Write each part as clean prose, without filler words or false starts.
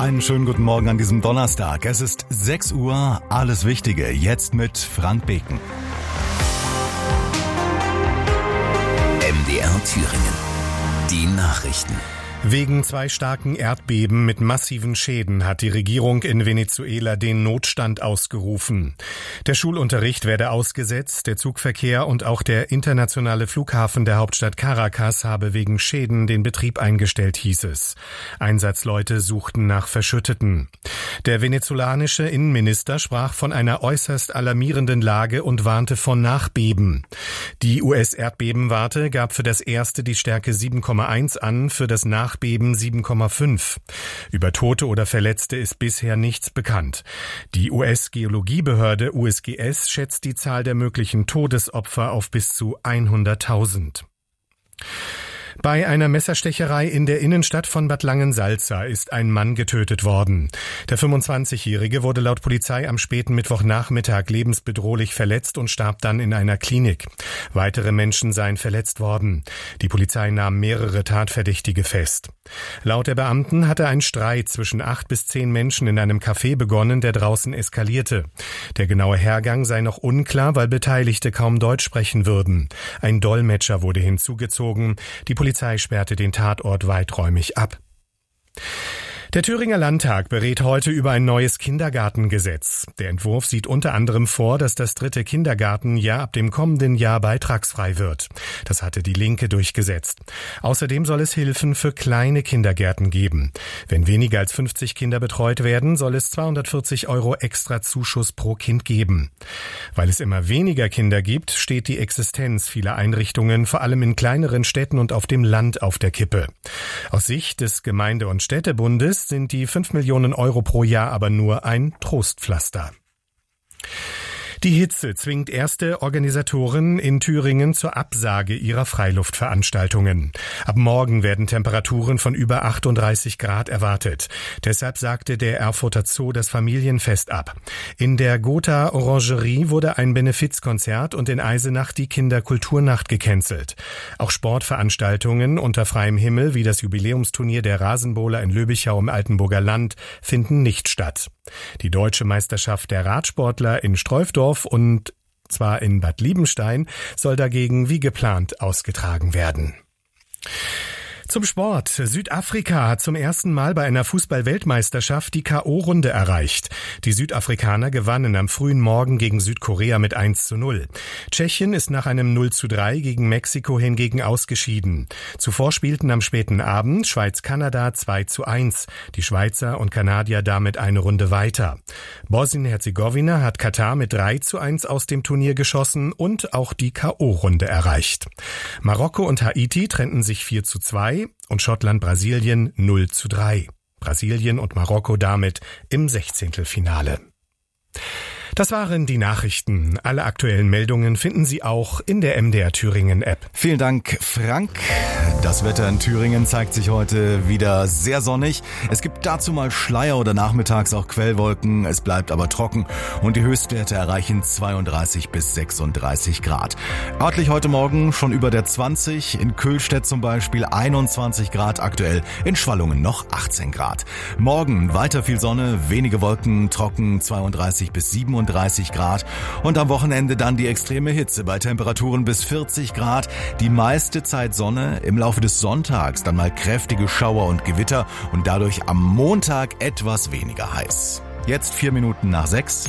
Einen schönen guten Morgen an diesem Donnerstag. Es ist 6 Uhr, alles Wichtige, jetzt mit Frank Beken. MDR Thüringen. Die Nachrichten. Wegen 2 starken Erdbeben mit massiven Schäden hat die Regierung in Venezuela den Notstand ausgerufen. Der Schulunterricht werde ausgesetzt, der Zugverkehr und auch der internationale Flughafen der Hauptstadt Caracas habe wegen Schäden den Betrieb eingestellt, hieß es. Einsatzleute suchten nach Verschütteten. Der venezolanische Innenminister sprach von einer äußerst alarmierenden Lage und warnte vor Nachbeben. Die US-Erdbebenwarte gab für das erste die Stärke 7,1 an, für das Nachbeben 7,5. Über Tote oder Verletzte ist bisher nichts bekannt. Die US-Geologiebehörde USGS schätzt die Zahl der möglichen Todesopfer auf bis zu 100.000. Bei einer Messerstecherei in der Innenstadt von Bad Langensalza ist ein Mann getötet worden. Der 25-Jährige wurde laut Polizei am späten Mittwochnachmittag lebensbedrohlich verletzt und starb dann in einer Klinik. Weitere Menschen seien verletzt worden. Die Polizei nahm mehrere Tatverdächtige fest. Laut der Beamten hatte ein Streit zwischen 8 bis 10 Menschen in einem Café begonnen, der draußen eskalierte. Der genaue Hergang sei noch unklar, weil Beteiligte kaum Deutsch sprechen würden. Ein Dolmetscher wurde hinzugezogen. Die Polizei sperrte den Tatort weiträumig ab. Der Thüringer Landtag berät heute über ein neues Kindergartengesetz. Der Entwurf sieht unter anderem vor, dass das 3. Kindergartenjahr ab dem kommenden Jahr beitragsfrei wird. Das hatte die Linke durchgesetzt. Außerdem soll es Hilfen für kleine Kindergärten geben. Wenn weniger als 50 Kinder betreut werden, soll es 240 € extra Zuschuss pro Kind geben. Weil es immer weniger Kinder gibt, steht die Existenz vieler Einrichtungen, vor allem in kleineren Städten und auf dem Land, auf der Kippe. Aus Sicht des Gemeinde- und Städtebundes sind die 5 Millionen € pro Jahr aber nur ein Trostpflaster. Die Hitze zwingt erste Organisatoren in Thüringen zur Absage ihrer Freiluftveranstaltungen. Ab morgen werden Temperaturen von über 38 Grad erwartet. Deshalb sagte der Erfurter Zoo das Familienfest ab. In der Gotha Orangerie wurde ein Benefizkonzert und in Eisenach die Kinderkulturnacht gecancelt. Auch Sportveranstaltungen unter freiem Himmel wie das Jubiläumsturnier der Rasenbowler in Löbichau im Altenburger Land finden nicht statt. Die Deutsche Meisterschaft der Radsportler in Streufdorf und zwar in Bad Liebenstein soll dagegen wie geplant ausgetragen werden. Zum Sport. Südafrika hat zum ersten Mal bei einer Fußball-Weltmeisterschaft die K.O.-Runde erreicht. Die Südafrikaner gewannen am frühen Morgen gegen Südkorea mit 1:0. Tschechien ist nach einem 0:3 gegen Mexiko hingegen ausgeschieden. Zuvor spielten am späten Abend Schweiz-Kanada 2:1. Die Schweizer und Kanadier damit eine Runde weiter. Bosnien-Herzegowina hat Katar mit 3:1 aus dem Turnier geschossen und auch die K.O.-Runde erreicht. Marokko und Haiti trennten sich 4:2. Und Schottland-Brasilien 0:3. Brasilien und Marokko damit im 16. Das waren die Nachrichten. Alle aktuellen Meldungen finden Sie auch in der MDR Thüringen App. Vielen Dank, Frank. Das Wetter in Thüringen zeigt sich heute wieder sehr sonnig. Es gibt dazu mal Schleier oder nachmittags auch Quellwolken. Es bleibt aber trocken und die Höchstwerte erreichen 32 bis 36 Grad. Örtlich heute Morgen schon über der 20, in Köhlstedt zum Beispiel 21 Grad aktuell, in Schwallungen noch 18 Grad. Morgen weiter viel Sonne, wenige Wolken, trocken 32 bis 37 Grad und am Wochenende dann die extreme Hitze bei Temperaturen bis 40 Grad, die meiste Zeit Sonne, im Laufe des Sonntags dann mal kräftige Schauer und Gewitter und dadurch am Montag etwas weniger heiß. Jetzt 4 Minuten nach 6.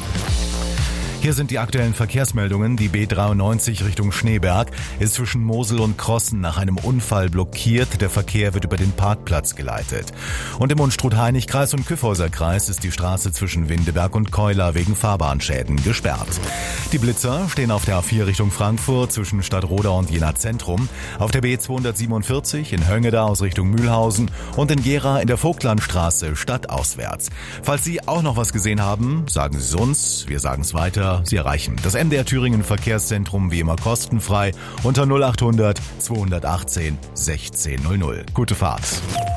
Hier sind die aktuellen Verkehrsmeldungen. Die B93 Richtung Schneeberg ist zwischen Mosel und Krossen nach einem Unfall blockiert. Der Verkehr wird über den Parkplatz geleitet. Und im Unstrut-Hainich-Kreis und Kyffhäuser-Kreis ist die Straße zwischen Windeberg und Keuler wegen Fahrbahnschäden gesperrt. Die Blitzer stehen auf der A4 Richtung Frankfurt zwischen Stadtrodau und Jena Zentrum, auf der B247 in Höngeda aus Richtung Mühlhausen und in Gera in der Vogtlandstraße stadtauswärts. Falls Sie auch noch was gesehen haben, sagen Sie es uns, wir sagen es weiter. Sie erreichen das MDR Thüringen Verkehrszentrum wie immer kostenfrei unter 0800 218 1600. Gute Fahrt.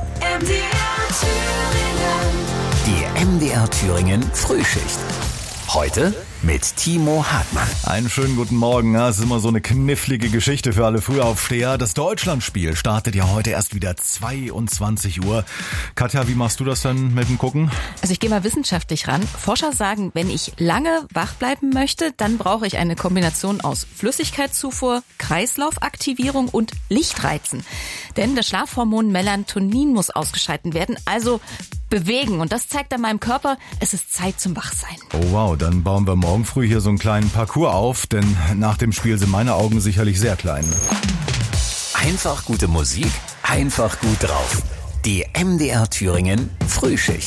Die MDR Thüringen Frühschicht. Heute mit Timo Hartmann. Einen schönen guten Morgen. Ja, es ist immer so eine knifflige Geschichte für alle Frühaufsteher. Das Deutschlandspiel startet ja heute erst wieder 22 Uhr. Katja, wie machst du das denn mit dem Gucken? Also ich gehe mal wissenschaftlich ran. Forscher sagen, wenn ich lange wach bleiben möchte, dann brauche ich eine Kombination aus Flüssigkeitszufuhr, Kreislaufaktivierung und Lichtreizen. Denn das Schlafhormon Melatonin muss ausgeschaltet werden, also bewegen. Und das zeigt dann meinem Körper, es ist Zeit zum Wachsein. Oh wow, dann bauen wir morgen früh hier so einen kleinen Parcours auf, denn nach dem Spiel sind meine Augen sicherlich sehr klein. Einfach gute Musik, einfach gut drauf. Die MDR Thüringen Frühschicht.